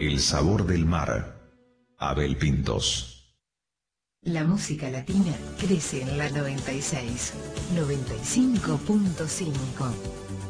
El sabor del mar. Abel Pintos. La música latina crece en la 96, 95.5.